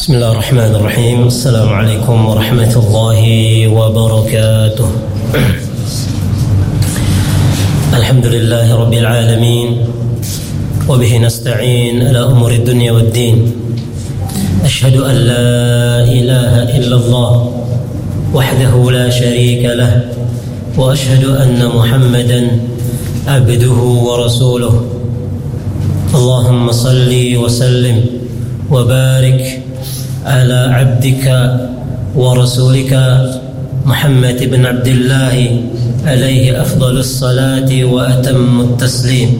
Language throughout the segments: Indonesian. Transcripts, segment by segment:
Bismillahirrahmanirrahim. Assalamualaikum warahmatullahi wabarakatuh. Alhamdulillahi rabbil alamin, wa bihi nasta'in ala umuri dunya waddin. Ashhadu an la ilaha illallah wahdahu la sharika lah, wa ashhadu anna Muhammadan abduhu wa rasuluh. Allahumma salli wa sallim wa barik ala abdika wa rasulika Muhammad ibn Abdullah alaihi afdalus salati wa atammut taslim.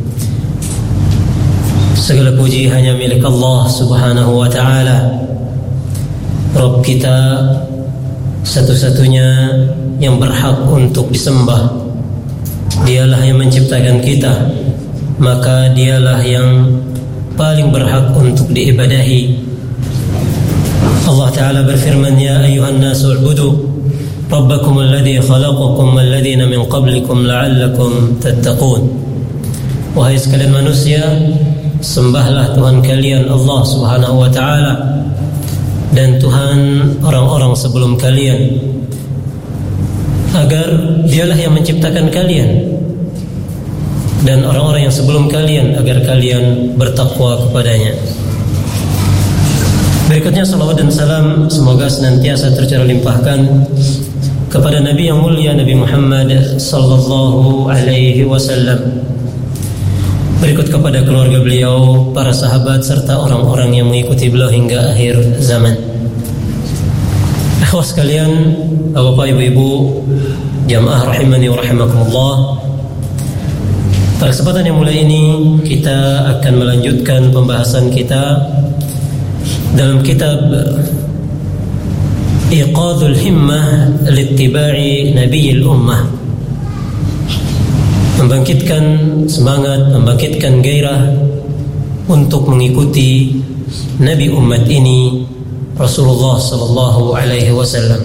Segala puji hanya milik Allah subhanahu wa ta'ala, Rabb kita satu-satunya yang berhak untuk disembah. Dialah yang menciptakan kita, maka dialah yang paling berhak untuk diibadahi. Allah Ta'ala berfirman, Ya ayuhan nasu u'budu Rabbakum alladhi khalaqakum walladhina min qablikum la'allakum tattaqun. Wahai sekalian manusia, sembahlah Tuhan kalian Allah Subhanahu wa Ta'ala dan Tuhan orang-orang sebelum kalian, agar dialah yang menciptakan kalian dan orang-orang yang sebelum kalian, agar kalian bertakwa kepadanya. Berikutnya salawat dan salam semoga senantiasa tercurah limpahkan kepada Nabi yang mulia, Nabi Muhammad sallallahu alaihi wasallam. Berikut kepada keluarga beliau, para sahabat serta orang-orang yang mengikuti beliau hingga akhir zaman. Akhwat sekalian, Bapak Ibu-ibu jamaah rahimani wa rahimakumullah. Pada kesempatan yang mulai ini kita akan melanjutkan pembahasan kita dalam kitab Iqadul Himmah Littiba'i Nabiyil Ummah, membangkitkan semangat, membangkitkan gairah untuk mengikuti Nabi umat ini, Rasulullah sallallahu alaihi wasallam.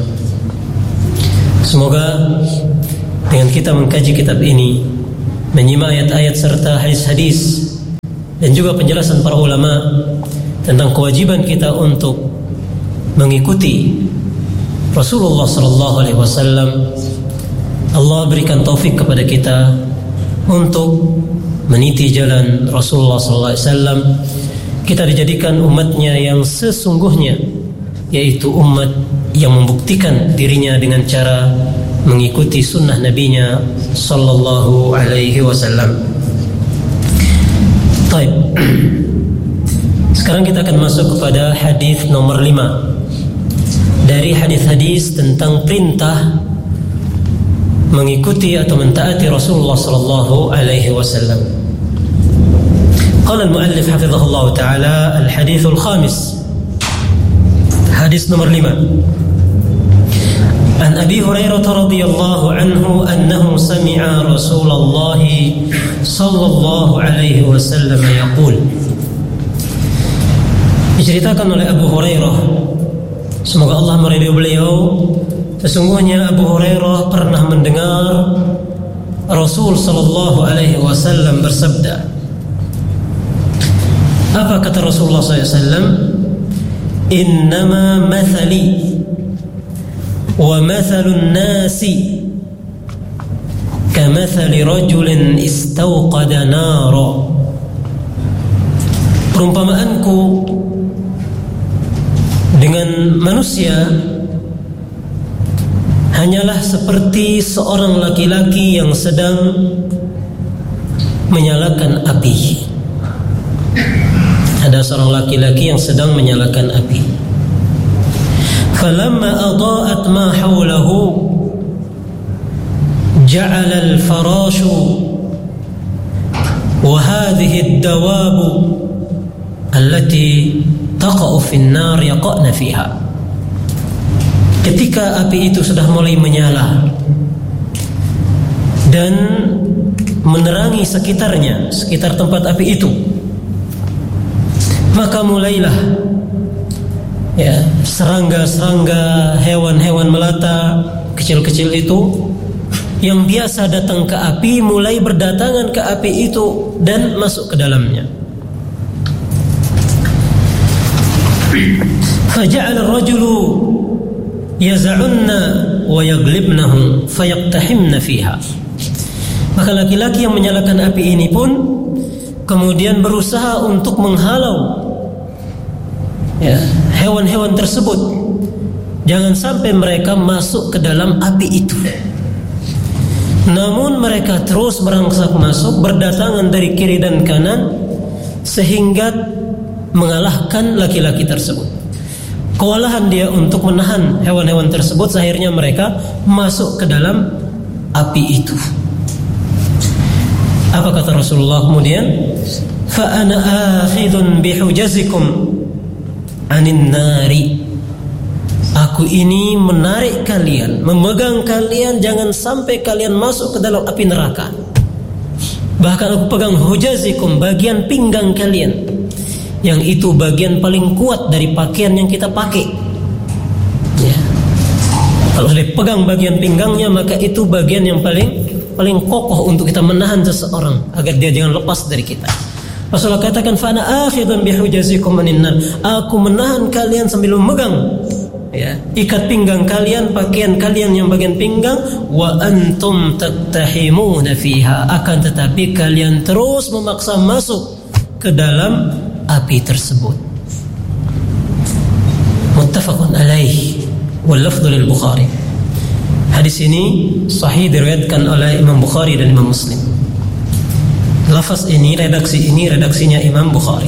Semoga dengan kita mengkaji kitab ini, menyimak ayat-ayat serta hadis-hadis dan juga penjelasan para ulama tentang kewajiban kita untuk mengikuti Rasulullah sallallahu alaihi wasallam, Allah berikan taufik kepada kita untuk meniti jalan Rasulullah sallallahu alaihi wasallam. Kita dijadikan umatnya yang sesungguhnya, yaitu umat yang membuktikan dirinya dengan cara mengikuti sunnah nabinya sallallahu alaihi wasallam. Baik. Sekarang kita akan masuk kepada hadis nomor 5 dari hadis-hadis tentang perintah mengikuti atau mentaati Rasulullah sallallahu alaihi wasallam. Qala al-muallif hafizahullah taala al-hadithul khamis. Hadis nomor 5. An Abi Hurairah radhiyallahu anhu annahu sami'a Rasulullah sallallahu alaihi wasallam yaqul. Diceritakan oleh Abu Hurairah, semoga Allah meridai beliau, sesungguhnya Abu Hurairah pernah mendengar Rasul sallallahu alaihi wasallam bersabda. Apa kata Rasulullah sallallahu alaihi wasallam? Innama mathali wa mathalun nasi kamathali rajulin istawqada nara. Perumpamaanku dengan manusia hanyalah seperti seorang laki-laki yang sedang menyalakan api. Ada seorang laki-laki yang sedang menyalakan api. Falamma adaa'at ma hawlahu ja'ala al-farashu wa hadhihi ad-dawabu allati taqa'u fin nar yaqa'na fiha. Ketika api itu sudah mulai menyala dan menerangi sekitarnya, sekitar tempat api itu, maka mulailah serangga-serangga, hewan-hewan melata kecil-kecil itu yang biasa datang ke api mulai berdatangan ke api itu dan masuk ke dalamnya. Faja'ala ar-rajulu yaz'unna wa yaglibnahu fayaqtahimna fiha. Maka laki-laki yang menyalakan api ini pun kemudian berusaha untuk menghalau hewan-hewan tersebut, jangan sampai mereka masuk ke dalam api itu. Namun mereka terus merangsak masuk, berdatangan dari kiri dan kanan, sehingga mengalahkan laki-laki tersebut. Kewalahan dia untuk menahan hewan-hewan tersebut, akhirnya mereka masuk ke dalam api itu. Apa kata Rasulullah kemudian? Fa ana akhidun bihujazikum anin nari. Aku ini menarik kalian, memegang kalian, jangan sampai kalian masuk ke dalam api neraka. Bahkan aku pegang hujazikum, bagian pinggang kalian, yang itu bagian paling kuat dari pakaian yang kita pakai. Ya. Kalau sudah pegang bagian pinggangnya, maka itu bagian yang paling kokoh untuk kita menahan seseorang agar dia jangan lepas dari kita. Rasulullah katakan, fa ana akhidun bihujazikum anin nar. Aku menahan kalian sambil memegang ikat pinggang kalian, pakaian kalian yang bagian pinggang, wa antum taktahimuna fiha, akan tetapi kalian terus memaksa masuk ke dalam api tersebut. Muttafaqun alaih wal lafdhu lil Bukhari. Hadis ini sahih diriwayatkan oleh Imam Bukhari dan Imam Muslim. Lafaz ini, redaksinya Imam Bukhari.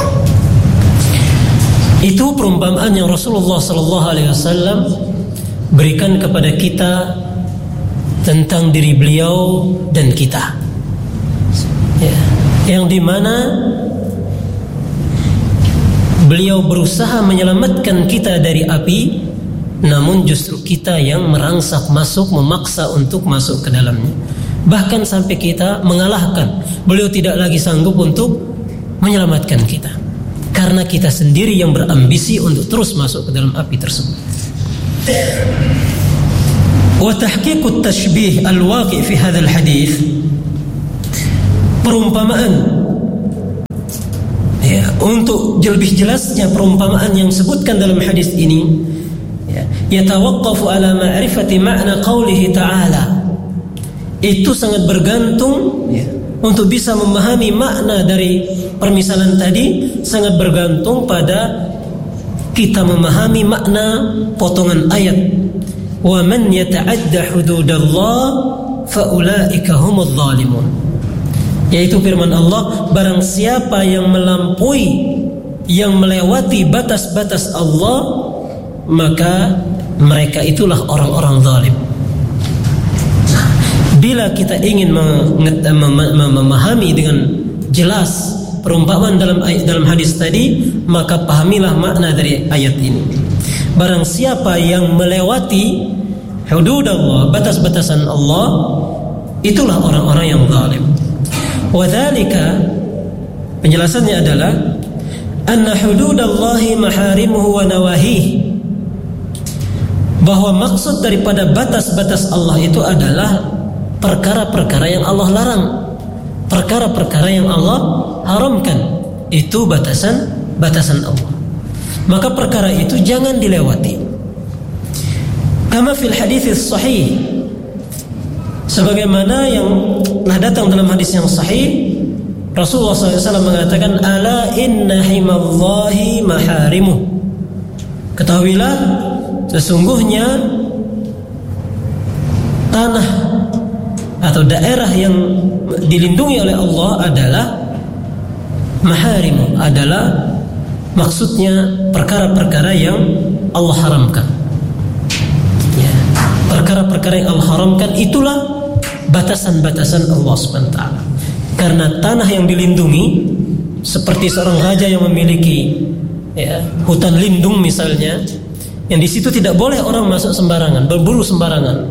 Itu perumpamaan yang Rasulullah sallallahu alaihi wasallam berikan kepada kita tentang diri beliau dan kita. Yang di mana beliau berusaha menyelamatkan kita dari api, namun justru kita yang merangsak masuk, memaksa untuk masuk ke dalamnya. Bahkan sampai kita mengalahkan. Beliau tidak lagi sanggup untuk menyelamatkan kita, karena kita sendiri yang berambisi untuk terus masuk ke dalam api tersebut. Wa tahqiqut tashbih al-waqi' fi hadzal hadits, perumpamaan untuk lebih jelasnya perumpamaan yang disebutkan dalam hadis ini, yatawaqqafu ala ma'rifati ma'na qawlihi ta'ala. Itu sangat bergantung untuk bisa memahami makna dari permisalan tadi, sangat bergantung pada kita memahami makna potongan ayat. Wa man yata'adda hududallah fa ulaika humudz zalimun. Yaitu firman Allah, barang siapa yang melampaui, yang melewati batas-batas Allah, maka mereka itulah orang-orang zalim. Bila kita ingin memahami dengan jelas perumpamaan dalam hadis tadi, maka pahamilah makna dari ayat ini. Barang siapa yang melewati hudud Allah, batas-batasan Allah, itulah orang-orang yang zalim. Wadzalika, penjelasannya adalah anna hududallahi maharimuhu wa nawahihi, bahwa maksud daripada batas-batas Allah itu adalah perkara-perkara yang Allah larang, perkara-perkara yang Allah haramkan. Itu batasan Allah. Maka perkara itu jangan dilewati. Kama fil hadits sahih, sebagaimana yang telah datang dalam hadis yang sahih, Rasulullah SAW mengatakan, ala inna himallahi maharimuh. Ketahuilah, sesungguhnya tanah atau daerah yang dilindungi oleh Allah adalah maharimu, adalah maksudnya perkara-perkara yang Allah haramkan. Perkara-perkara yang Allah haramkan itulah batasan-batasan Allah SWT. Karena tanah yang dilindungi, seperti seorang raja yang memiliki hutan lindung misalnya, yang di situ tidak boleh orang masuk sembarangan, berburu sembarangan,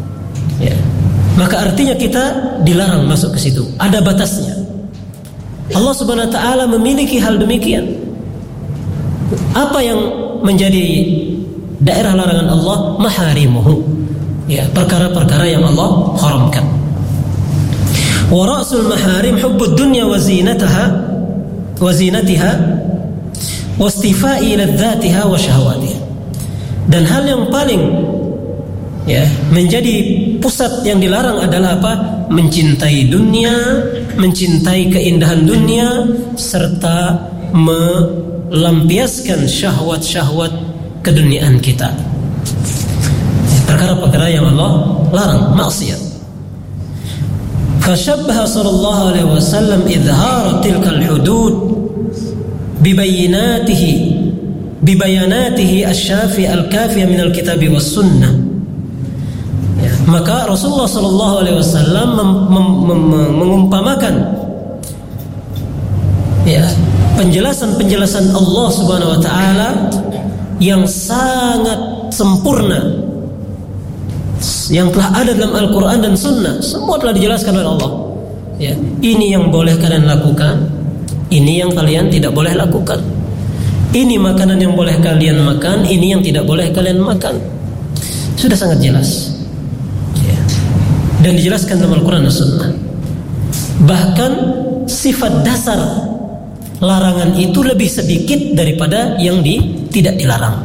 maka artinya kita dilarang masuk ke situ. Ada batasnya. Allah Subhanahu wa taala memiliki hal demikian. Apa yang menjadi daerah larangan Allah? Maharimuhu, perkara-perkara yang Allah haramkan. Wa ra'sul maharim hubbud dunya wa zinataha, wastifai ladzatiha wa syahawatiha. Dan hal yang paling menjadi pusat yang dilarang adalah apa? Mencintai dunia, mencintai keindahan dunia, serta melampiaskan syahwat-syahwat keduniaan kita. Perkara-perkara yang Allah larang, maksiat. Fashabbaha sallallahu alaihi wasallam idhar tilkal hudud bibayanatihi asy-syafi al-kafiyah min al-kitab was sunnah. Maka Rasulullah sallallahu alaihi wasallam mengumpamakan penjelasan-penjelasan Allah Subhanahu wa taala yang sangat sempurna yang telah ada dalam Al-Quran dan Sunnah. Semua telah dijelaskan oleh Allah. Ini yang boleh kalian lakukan, ini yang kalian tidak boleh lakukan. Ini makanan yang boleh kalian makan, ini yang tidak boleh kalian makan. Sudah sangat jelas. Dan dijelaskan dalam Al-Quran dan Sunnah. Bahkan sifat dasar larangan itu lebih sedikit daripada yang tidak dilarang.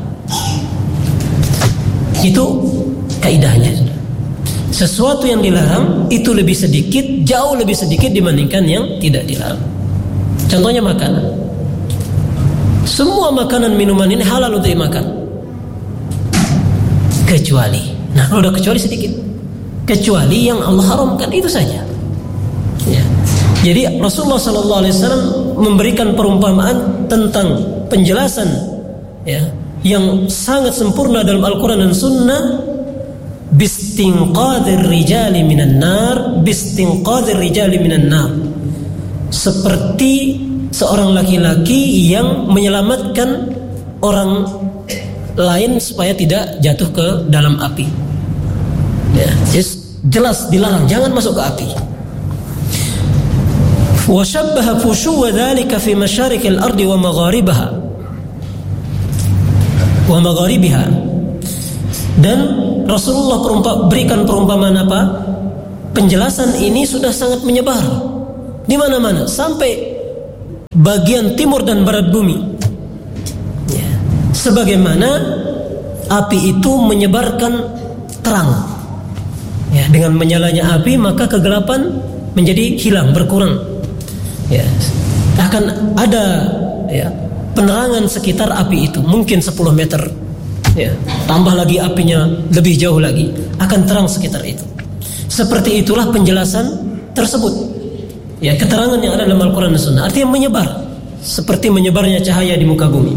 Itu kaidahnya. Sesuatu yang dilarang itu lebih sedikit, jauh lebih sedikit dibandingkan yang tidak dilarang. Contohnya makanan. Semua makanan minuman ini halal untuk dimakan, kecuali, kalau udah kecuali sedikit, kecuali yang Allah haramkan, itu saja. Jadi Rasulullah SAW memberikan perumpamaan tentang penjelasan yang sangat sempurna dalam Al-Quran dan Sunnah. Bistinqadhir rijali minan nar, bistinqadhir rijali minan nar. Seperti seorang laki-laki yang menyelamatkan orang lain supaya tidak jatuh ke dalam api. Jelas dilarang, jangan masuk ke api. Wa shabbaha fushuwa dzalika fi masyarikil ardi wa magharibiha. Dan Rasulullah berikan perumpamaan apa? Penjelasan ini sudah sangat menyebar di mana-mana sampai bagian timur dan barat bumi. Sebagaimana api itu menyebarkan terang. Dengan menyalanya api maka kegelapan menjadi hilang, berkurang. Akan ada penerangan sekitar api itu, mungkin 10 meter. Tambah lagi apinya lebih jauh lagi, akan terang sekitar itu. Seperti itulah penjelasan tersebut. Keterangan yang ada dalam Al-Quran dan Sunnah, artinya menyebar seperti menyebarnya cahaya di muka bumi.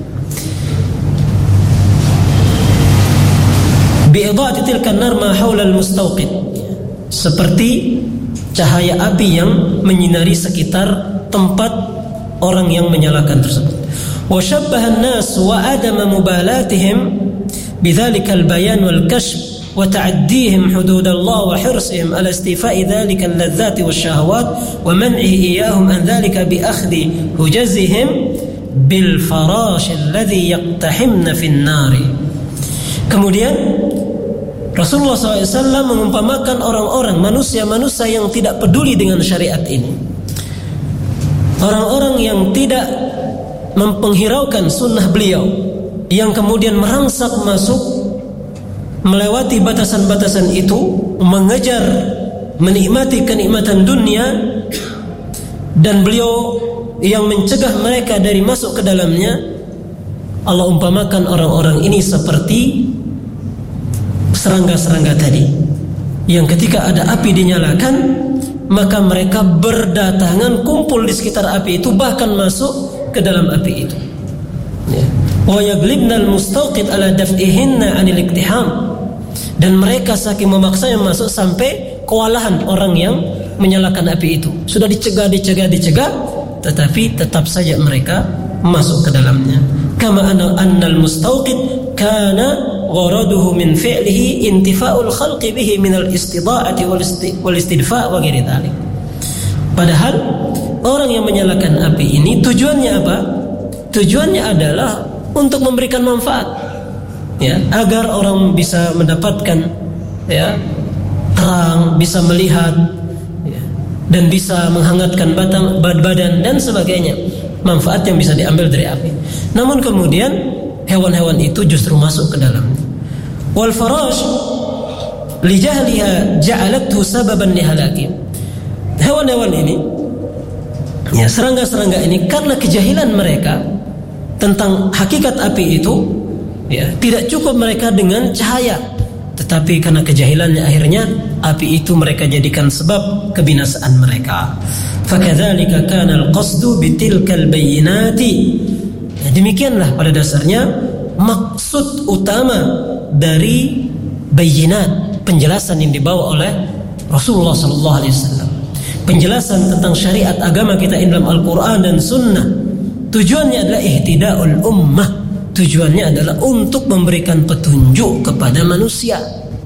Bi'idha'ati tilkan nar ma haula al-mustawqid, seperti cahaya api yang menyinari sekitar tempat orang yang menyalakan tersebut. Wa shabbaha an-nas wa adama mubalatihim bidzalika al-bayan wal kashf wa ta'addihim hudud Allah wa hirsihim ala istifa'i dzalika al-ladzati wasyahawat wa man'ihi iyyahum an dzalika bi akhdhi hujazihim bil farash alladhi yaqtahimna fin nar. Kemudian Rasulullah SAW mengumpamakan orang-orang, manusia-manusia yang tidak peduli dengan syariat ini. Orang-orang yang tidak menghiraukan sunnah beliau, yang kemudian merangsak masuk, melewati batasan-batasan itu, mengejar, menikmati kenikmatan dunia, dan beliau yang mencegah mereka dari masuk ke dalamnya. Allah umpamakan orang-orang ini seperti serangga-serangga tadi, yang ketika ada api dinyalakan maka mereka berdatangan kumpul di sekitar api itu, bahkan masuk ke dalam api itu. Wa yaglibna al-mustawqid ala daf'ihinna 'anil iktiham, dan mereka saking memaksanya masuk sampai kewalahan orang yang menyalakan api itu. Sudah dicegah, tetapi tetap saja mereka masuk ke dalamnya. Kama annal mustawqid kana gharaduhu min fi'lihi intifa'ul khalqi bihi min al-istida'ati wal istidfa' wa ghairi dzalik. Padahal orang yang menyalakan api ini tujuannya apa? Tujuannya adalah untuk memberikan manfaat, agar orang bisa mendapatkan terang, bisa melihat, dan bisa menghangatkan badan dan sebagainya. manfaat yang bisa diambil dari api. Namun kemudian hewan-hewan itu justru masuk ke dalamnya. Wal farash li jahliha ja'alathu sababan li halaki. Hewan-hewan ini, ya, serangga-serangga ini karena kejahilan mereka tentang hakikat api itu, ya, tidak cukup mereka dengan cahaya, tetapi karena kejahilannya akhirnya api itu mereka jadikan sebab kebinasaan mereka. Fakadzalika kana al-qasdu bitilkal bayyinati. Demikianlah pada dasarnya maksud utama dari bayyinat, penjelasan yang dibawa oleh Rasulullah sallallahu alaihi wasallam. Penjelasan tentang syariat agama kita dalam Al-Quran dan Sunnah. Tujuannya adalah ihtida'ul ummah. Tujuannya adalah untuk memberikan petunjuk kepada manusia.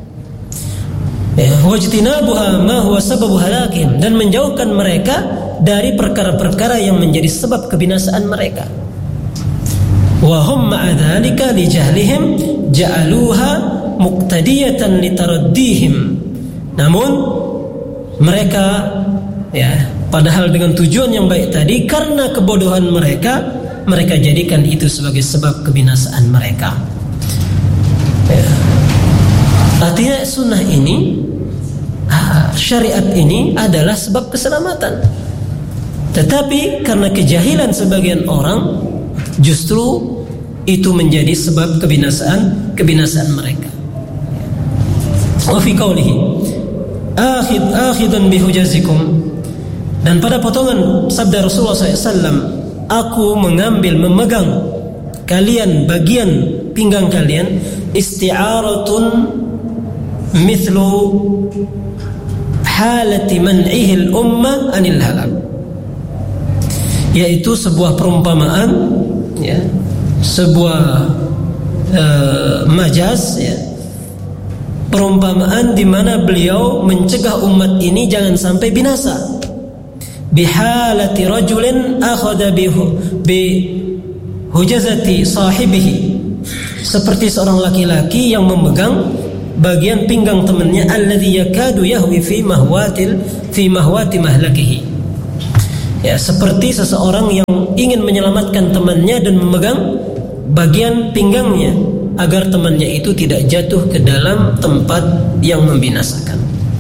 Wajtinabuha ma huwa sababu halakim, dan menjauhkan mereka dari perkara-perkara yang menjadi sebab kebinasaan mereka. Wa hum ma'a dzalika li jahlihim ja'aluha muqtadiyatan li taraddihim. Namun mereka, ya, padahal dengan tujuan yang baik tadi, karena kebodohan mereka jadikan itu sebagai sebab kebinasaan mereka. Ya. Artinya sunnah ini, syariat ini adalah sebab keselamatan. Tetapi karena kejahilan sebagian orang, justru itu menjadi sebab kebinasaan mereka. Wa fi qawlihi akhidan bihujazikum, dan pada potongan sabda Rasulullah SAW, aku memegang kalian, bagian pinggang kalian, isti'aratun mithlu halati man'ihi al-ummah anil halal, yaitu sebuah perumpamaan, ya, sebuah majaz, ya, perumpamaan di mana beliau mencegah umat ini jangan sampai binasa. Bihalati rajulin akhadha bihujazati sahibihi, seperti seorang laki-laki yang memegang bagian pinggang temannya, alladhi yakadu yahwi fi mahwati mahlakihi. Ya, seperti seseorang yang ingin menyelamatkan temannya dan memegang bagian pinggangnya agar temannya itu tidak jatuh ke dalam tempat yang membinasakan.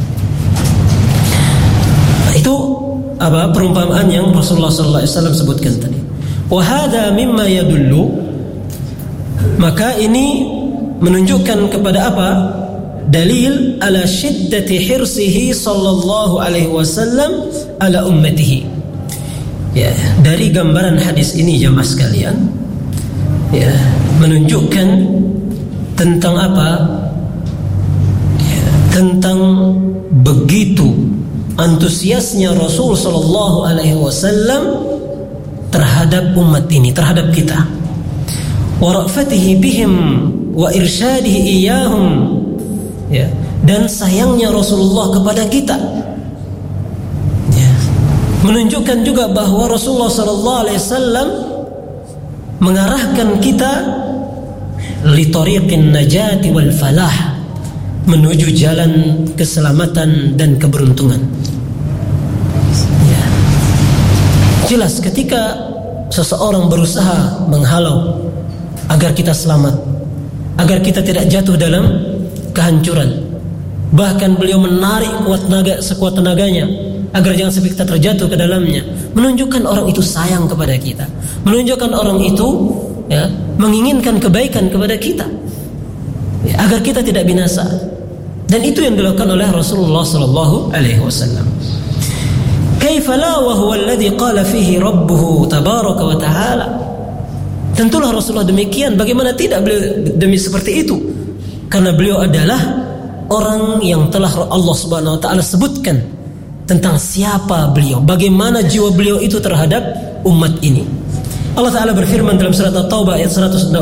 Nah, itu perumpamaan yang Rasulullah SAW sebutkan tadi. Wa hadza mimma yadullu, maka ini menunjukkan kepada apa? Dalil ala syiddati hirsihi sallallahu alaihi wasallam ala ummatihi. Ya, dari gambaran hadis ini jamaah sekalian, ya, menunjukkan tentang apa? Ya, tentang begitu antusiasnya Rasul sallallahu alaihi wasallam terhadap umat ini, terhadap kita. Wa ra'fatihi bihim wa irsyadihi iyahum, ya, dan sayangnya Rasulullah kepada kita, ya, menunjukkan juga bahwa Rasulullah sallallahu alaihi wasallam mengarahkan kita li tariqin najati wal falah, menuju jalan keselamatan dan keberuntungan. Ya. Jelas ketika seseorang berusaha menghalau agar kita selamat, agar kita tidak jatuh dalam kehancuran, bahkan beliau menarik sekuat tenaganya agar jangan sampai kita terjatuh ke dalamnya, menunjukkan orang itu sayang kepada kita, menunjukkan orang itu, ya, menginginkan kebaikan kepada kita, ya, agar kita tidak binasa. Dan itu yang dilakukan oleh Rasulullah sallallahu alaihi wasallam. Kaifa la wa huwa alladhi qala fihi rabbuhu tabaraka wa ta'ala. Tentulah Rasulullah demikian, bagaimana tidak beliau demi seperti itu? Karena beliau adalah orang yang telah Allah Subhanahu wa taala sebutkan tentang siapa beliau, bagaimana jiwa beliau itu terhadap umat ini. Allah Ta'ala berfirman dalam surat At-Taubah ayat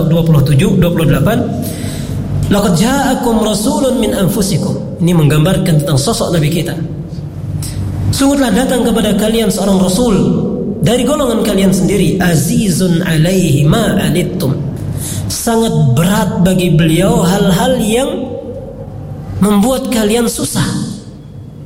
127-28, laqad ja'akum rasulun min anfusikum. Ini menggambarkan tentang sosok Nabi kita. Sungguhlah datang kepada kalian seorang rasul dari golongan kalian sendiri, azizun alaihi ma anittum, sangat berat bagi beliau hal-hal yang membuat kalian susah.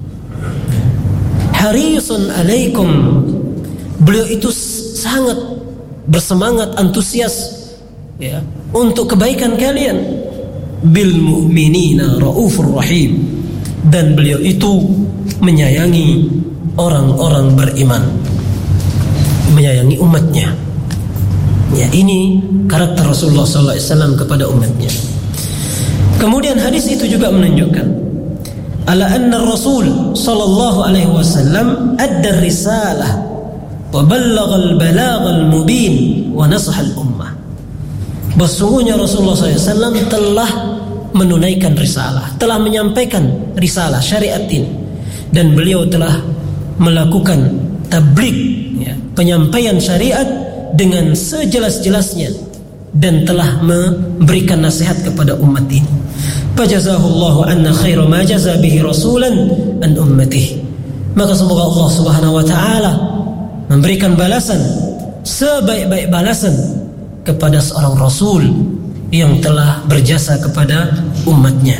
Harisun alaikum, beliau itu sangat bersemangat, antusias ya, untuk kebaikan kalian. Bil mu'minina raufur rahim, dan beliau itu menyayangi orang-orang beriman, menyayangi umatnya. Ya, ini karakter Rasulullah SAW kepada umatnya. Kemudian hadis itu juga menunjukkan ala anna Rasul sallallahu alaihi wasallam adda risalah wa ballagha al-balagha al-mubin wa nasaha al-ummah. Sesungguhnya Rasulullah SAW telah menunaikan risalah, telah menyampaikan risalah syariat ini, dan beliau telah melakukan tabligh, ya, penyampaian syariat dengan sejelas-jelasnya, dan telah memberikan nasihat kepada umat ini. Fajazahullahu anna khaira ma jaza bihi rasulan an ummatihi. Maka semoga Allah Subhanahu wa taala memberikan balasan sebaik-baik balasan kepada seorang rasul yang telah berjasa kepada umatnya.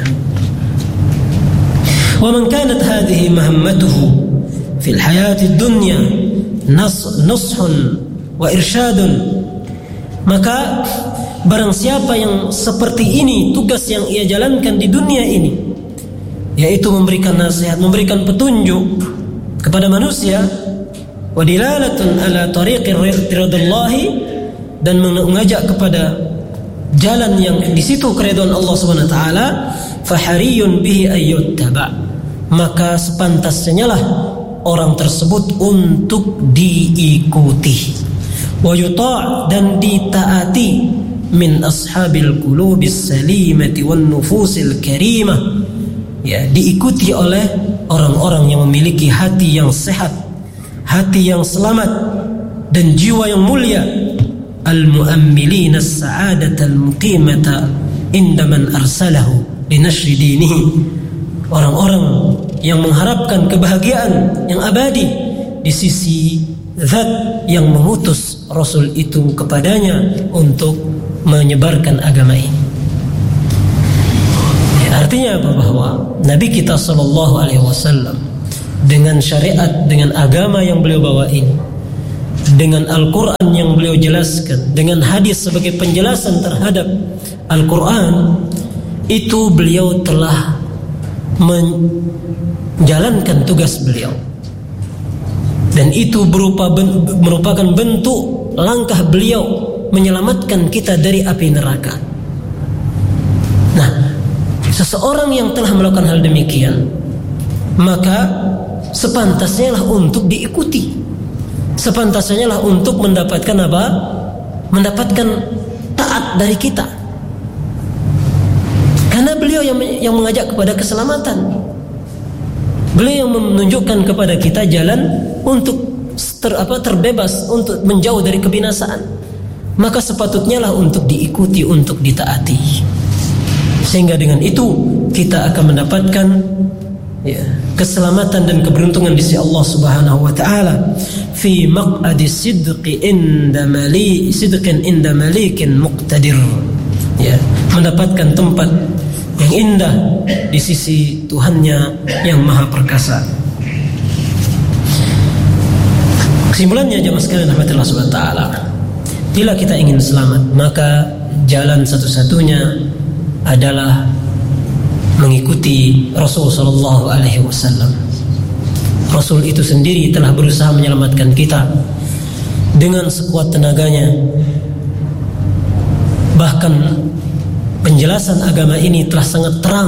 Wa man kanat hadhihi mahammatuhu fil hayati dunya nushun wa irsyadun, maka barang siapa yang seperti ini tugas yang ia jalankan di dunia ini, yaitu memberikan nasihat, memberikan petunjuk kepada manusia, wa dilalatun ala tariqir ridwallahi, dan mengajak kepada jalan yang di situ keridhaan Allah Subhanahu wa taala, fahariyun bihi ayyuttaba, maka sepantasnya lah orang tersebut untuk diikuti, wa yuta', dan ditaati, min ashabil qulubis salimati wan nufusil karimah, ya, diikuti oleh orang-orang yang memiliki hati yang sehat, hati yang selamat, dan jiwa yang mulia. Al-mu'ammilina as-sa'adata al-muqimata inda man arsalahu linashri dinihi, orang-orang yang mengharapkan kebahagiaan yang abadi di sisi zat yang mengutus Rasul itu kepadanya untuk menyebarkan agama ini. Ya, artinya apa? Bahwa Nabi kita SAW dengan syariat, dengan agama yang beliau bawa ini, dengan Al-Quran yang beliau jelaskan, dengan hadis sebagai penjelasan terhadap Al-Quran, itu beliau telah menjalankan tugas beliau, dan itu merupakan bentuk langkah beliau menyelamatkan kita dari api neraka. Nah, seseorang yang telah melakukan hal demikian, maka sepantasnya lah untuk diikuti, sepantasnya lah untuk mendapatkan apa? Mendapatkan taat dari kita, karena beliau yang mengajak kepada keselamatan. Beliau yang menunjukkan kepada kita jalan untuk terbebas, untuk menjauh dari kebinasaan. Maka sepatutnya lah untuk diikuti, untuk ditaati. Sehingga dengan itu kita akan mendapatkan, ya, keselamatan dan keberuntungan di sisi Allah Subhanahu wa taala. Fi maq'adi sidqin inda malikin muqtadir. Ya, mendapatkan tempat yang indah di sisi Tuhannya yang Maha Perkasa. Kesimpulannya, jemaah sekalian rahmatillah subhanahu wa ta'ala, bila kita ingin selamat, maka jalan satu-satunya adalah mengikuti Rasul sallallahu alaihi wasallam. Rasul itu sendiri telah berusaha menyelamatkan kita dengan sekuat tenaganya. Bahkan penjelasan agama ini telah sangat terang,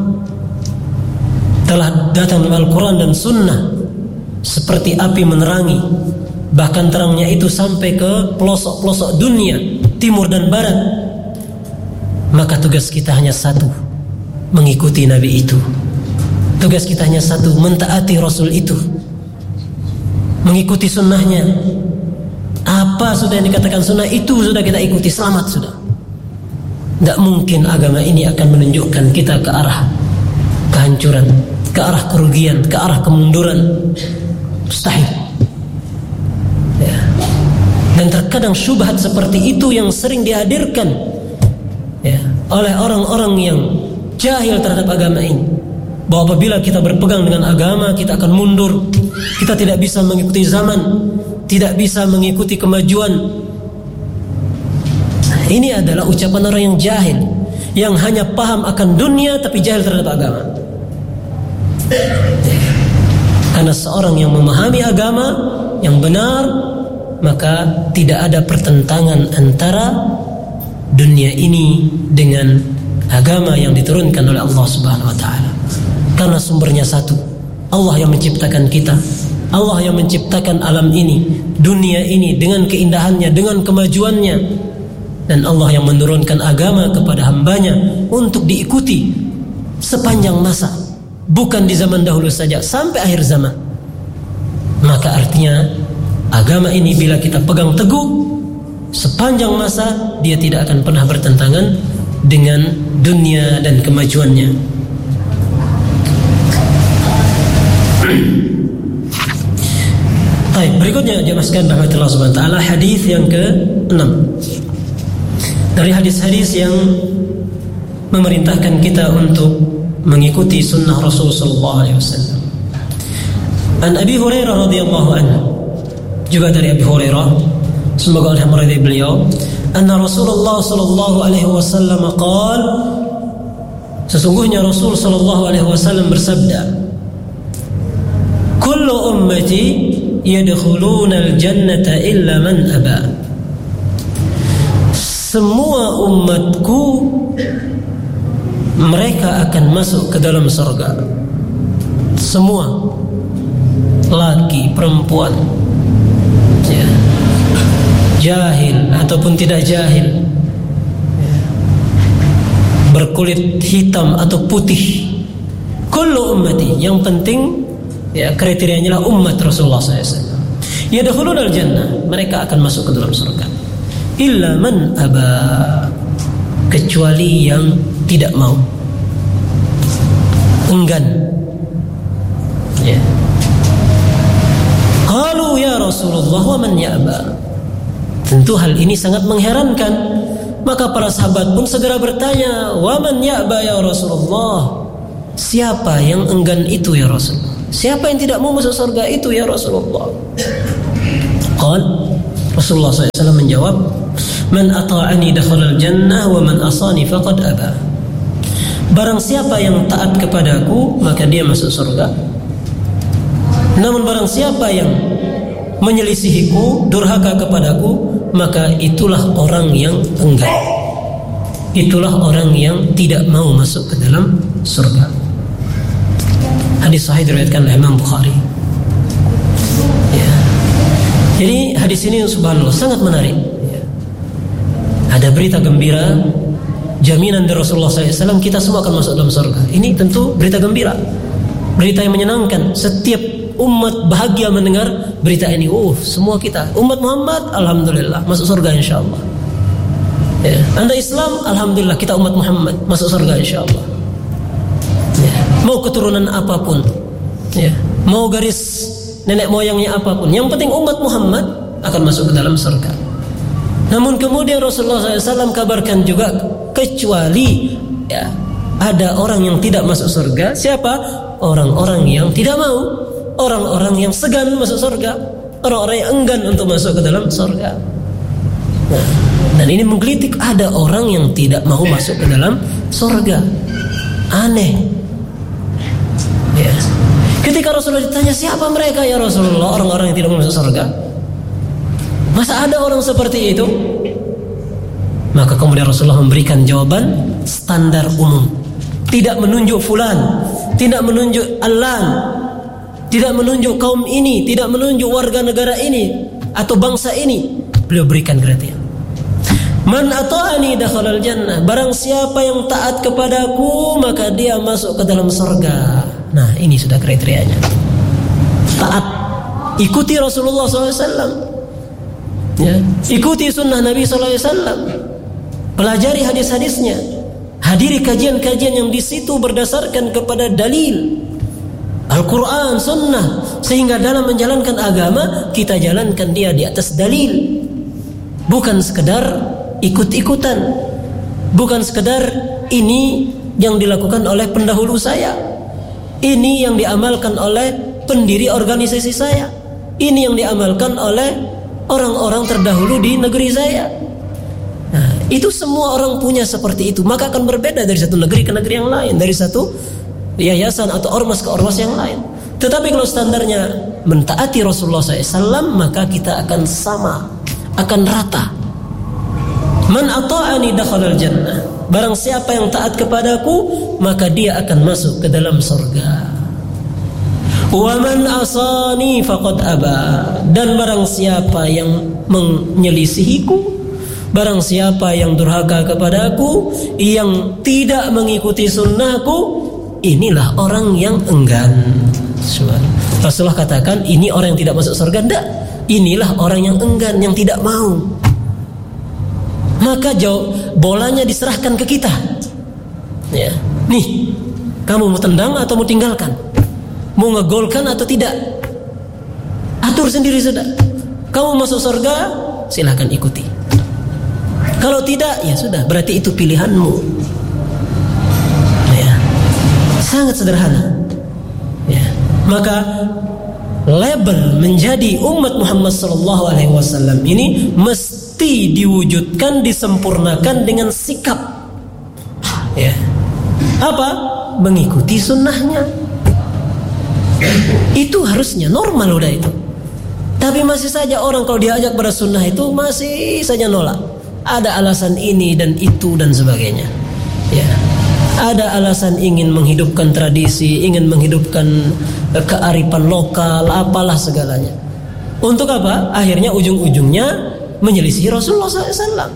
telah datang dalam Al-Quran dan Sunnah seperti api menerangi. Bahkan terangnya itu sampai ke pelosok-pelosok dunia, timur dan barat. Maka tugas kita hanya satu, mengikuti Nabi itu. Tugas kita hanya satu, mentaati Rasul itu, mengikuti sunnahnya. Apa sudah yang dikatakan sunnah itu sudah kita ikuti, selamat sudah. Tidak mungkin agama ini akan menunjukkan kita ke arah kehancuran, ke arah kerugian, ke arah kemunduran. Mustahil. Ya. Dan terkadang syubhat seperti itu yang sering dihadirkan, ya, oleh orang-orang yang jahil terhadap agama ini, bahwa apabila kita berpegang dengan agama, kita akan mundur, kita tidak bisa mengikuti zaman, tidak bisa mengikuti kemajuan, Ini adalah ucapan orang yang jahil, yang hanya paham akan dunia tapi jahil terhadap agama. Karena seorang yang memahami agama yang benar, maka tidak ada pertentangan antara dunia ini dengan agama yang diturunkan oleh Allah Subhanahu wa taala. Karena sumbernya satu. Allah yang menciptakan kita. Allah yang menciptakan alam ini, dunia ini dengan keindahannya, dengan kemajuannya. Dan Allah yang menurunkan agama kepada hambanya untuk diikuti sepanjang masa, bukan di zaman dahulu saja, sampai akhir zaman. Maka artinya agama ini bila kita pegang teguh sepanjang masa, dia tidak akan pernah bertentangan dengan dunia dan kemajuannya. Baik, berikutnya jemaah sekalian rahmatullah subhanahu wa ta'ala, hadis yang ke-6 dari hadis-hadis yang memerintahkan kita untuk mengikuti sunnah Rasul sallallahu alaihi wasallam. An Abi Hurairah radhiyallahu anhu, juga dari Abi Hurairah, semoga Allah meridai beliau, anna Rasulullah sallallahu alaihi wasallam qaal, sesungguhnya Rasul sallallahu alaihi wasallam bersabda, kullu ummati yadkhuluna al-jannata illa man aba. Semua umatku mereka akan masuk ke dalam surga. Semua, laki, perempuan, ya, jahil ataupun tidak jahil, berkulit hitam atau putih, kullu ummati, yang penting ya kriterianya lah umat Rasulullah SAW. Yadkhuluna al-jannah, mereka akan masuk ke dalam surga. Illa man aba, kecuali yang tidak mau, enggan. Ya. Qalu ya Rasulullah wa man ya'ba. Tentu hal ini sangat mengherankan. Maka para sahabat pun segera bertanya, wa man ya'ba ya Rasulullah? Siapa yang enggan itu ya Rasulullah? Siapa yang tidak mau masuk surga itu ya Rasulullah? Rasulullah SAW menjawab, man ata'ani dakhalal jannah wa man asani faqad aba. Barang siapa yang taat kepadaku, maka dia masuk surga. Namun barang siapa yang menyelisihiku, durhaka kepadaku, maka itulah orang yang enggan. Itulah orang yang tidak mau masuk ke dalam surga. Hadis sahih diriwayatkan oleh Imam Bukhari. Ya. Jadi hadis ini subhanallah sangat menarik. Ya. Ada berita gembira, jaminan dari Rasulullah SAW, kita semua akan masuk dalam surga. Ini tentu berita gembira, berita yang menyenangkan. Setiap umat bahagia mendengar berita ini. Semua kita umat Muhammad, alhamdulillah masuk surga insyaallah. Ya. Anda Islam, alhamdulillah kita umat Muhammad masuk surga insyaallah. Ya. Mau keturunan apapun, ya, mau garis nenek moyangnya apapun, yang penting umat Muhammad akan masuk ke dalam surga. Namun kemudian Rasulullah SAW kabarkan juga, kecuali ya, ada orang yang tidak masuk surga. Siapa? Orang-orang yang tidak mau, orang-orang yang segan masuk surga, orang-orang yang enggan untuk masuk ke dalam surga. Nah, dan ini menggelitik, ada orang yang tidak mau masuk ke dalam surga. Aneh. Ya. Ketika Rasulullah ditanya, siapa mereka ya Rasulullah, orang-orang yang tidak mau masuk surga? Masa ada orang seperti itu? Maka kemudian Rasulullah memberikan jawaban standar umum, tidak menunjuk fulan, tidak menunjuk alan, tidak menunjuk kaum ini, tidak menunjuk warga negara ini atau bangsa ini. Beliau berikan kriteria. Man ata'ani dakhalal jannah, barang siapa yang taat kepadaku maka dia masuk ke dalam surga. Nah, ini sudah kriterianya. Taat, ikuti Rasulullah SAW, ya, ikuti sunnah Nabi SAW, pelajari hadis-hadisnya, hadiri kajian-kajian yang di situ berdasarkan kepada dalil Al-Quran, sunnah, sehingga dalam menjalankan agama kita jalankan dia di atas dalil, bukan sekedar ikut-ikutan, bukan sekedar ini yang dilakukan oleh pendahulu saya, ini yang diamalkan oleh pendiri organisasi saya, ini yang diamalkan oleh orang-orang terdahulu di negeri saya. Nah, Itu semua orang punya seperti itu. Maka akan berbeda dari satu negeri ke negeri yang lain, dari satu yayasan atau ormas ke ormas yang lain. Tetapi kalau standarnya mentaati Rasulullah SAW, maka kita akan sama, akan rata. Man ata'ani dakhalal jannah. Barang siapa yang taat kepadaku, maka dia akan masuk ke dalam surga. Wa man asani faqad aba. Dan barang siapa yang menyelisihiku, barang siapa yang durhaka kepadaku, yang tidak mengikuti sunnahku, inilah orang yang enggan. Rasulullah katakan, ini orang yang tidak masuk surga. Tidak, inilah orang yang enggan, yang tidak mau. Maka bolanya diserahkan ke kita. Ya, nih, kamu mau tendang atau mau tinggalkan? Mau ngegolkan atau tidak? Atur sendiri sudah. Kamu masuk surga, silahkan ikuti. Kalau tidak, ya sudah, berarti itu pilihanmu. Ya, sangat sederhana. Ya, maka label menjadi umat Muhammad SAW ini mesti diwujudkan, disempurnakan dengan sikap. Ya, apa? Mengikuti sunnahnya. Itu harusnya normal udah itu. Tapi masih saja orang kalau diajak pada sunnah itu masih saja nolak. Ada alasan ini dan itu dan sebagainya. Ya, ada alasan ingin menghidupkan tradisi, ingin menghidupkan kearifan lokal, apalah segalanya. Untuk apa? Akhirnya ujung-ujungnya menyelisihi Rasulullah SAW.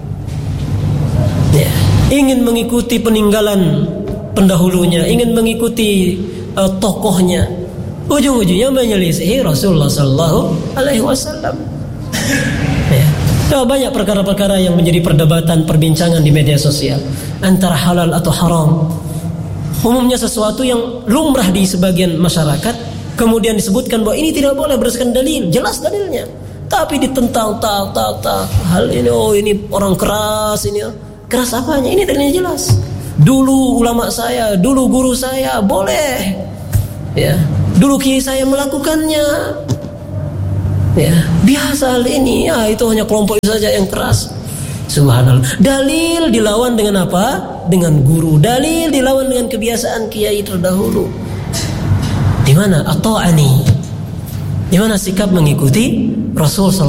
Ya, ingin mengikuti peninggalan pendahulunya, ingin mengikuti tokohnya, ujung-ujungnya menyelisihi Rasulullah SAW. Ya. Banyak perkara-perkara yang menjadi perdebatan, perbincangan di media sosial antara halal atau haram. Umumnya sesuatu yang lumrah di sebagian masyarakat, kemudian disebutkan bahwa ini tidak boleh berdasarkan dalil, jelas dalilnya. Tapi ditentang, hal ini, oh ini orang keras, ini keras apanya? Ini dalilnya jelas. Dulu ulama saya, dulu guru saya boleh, ya. Dulu kiai saya melakukannya, ya. Biasa hal ini, ya itu hanya kelompok saja yang keras. Subhanallah. Dalil dilawan dengan apa? Dengan guru. Dalil dilawan dengan kebiasaan kiai terdahulu. Di mana ata'ani? Di mana sikap mengikuti Rasul